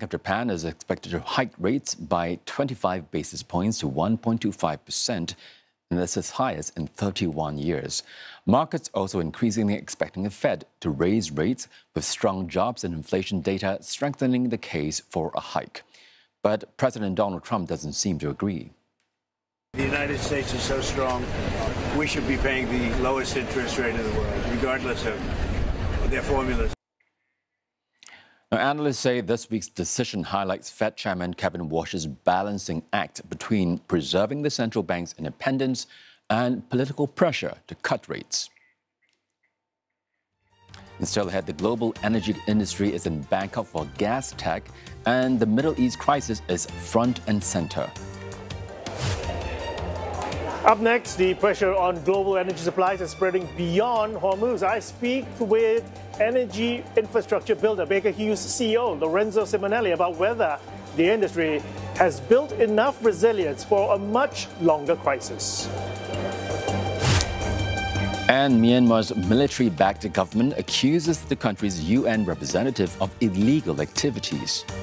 Bank of Japan is expected to hike rates by 25 basis points to 1.25%, and that's as high as in 31 years. Markets also increasingly expecting the Fed to raise rates, with strong jobs and inflation data strengthening the case for a hike. But President Donald Trump doesn't seem to agree. The United States is so strong, we should be paying the lowest interest rate in the world, regardless of their formulas. Now, analysts say this week's decision highlights Fed Chairman Kevin Warsh's balancing act between preserving the central bank's independence and political pressure to cut rates. And still ahead, the global energy industry is in Bangkok for gas tech, and the Middle East crisis is front and center. Up next, the pressure on global energy supplies is spreading beyond Hormuz. I speak with energy infrastructure builder Baker Hughes CEO Lorenzo Simonelli about whether the industry has built enough resilience for a much longer crisis. And Myanmar's military-backed government accuses the country's UN representative of illegal activities.